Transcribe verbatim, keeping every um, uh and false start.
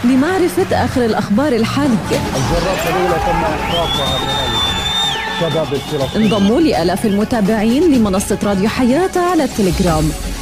لمعرفة آخر الأخبار الحالية. الجرافة الأولى تم إحراقها من الشباب الفلسطيني. انضموا لآلاف المتابعين لمنصة راديو حياة على التليجرام.